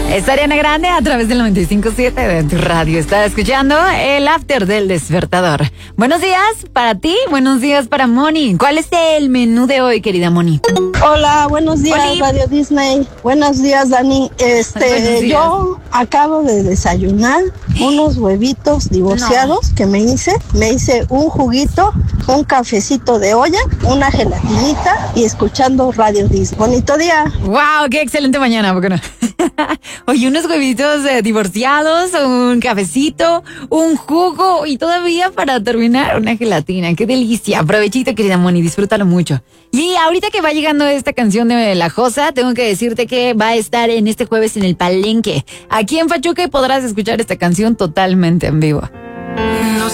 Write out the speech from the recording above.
Es Ariana Grande a través del 95.7 de tu radio. Está escuchando el After del Despertador. Buenos días para ti, buenos días para Moni. ¿Cuál es el menú de hoy, querida Moni? Hola, buenos días, Oli. Radio Disney. Buenos días, Dani. Buenos días. Yo acabo de desayunar unos huevitos divorciados que me hice. Me hice un juguito, un cafecito de olla, una gelatinita y escuchando Radio Disney. Bonito día. ¡Wow! ¡Qué excelente mañana! ¿Por qué no? Oye, unos huevitos divorciados, un cafecito, un jugo y todavía para terminar una gelatina. ¡Qué delicia! Provechito, querida Moni, disfrútalo mucho. Y ahorita que va llegando esta canción de La Josa, tengo que decirte que va a estar en este jueves en el Palenque, aquí en Pachuca, y podrás escuchar esta canción totalmente en vivo.